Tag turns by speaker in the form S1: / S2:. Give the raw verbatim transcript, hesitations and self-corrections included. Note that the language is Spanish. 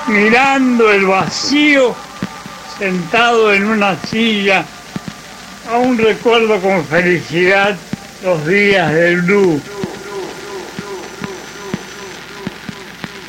S1: mirando el vacío, sentado en una silla. Aún recuerdo con felicidad los días del blues.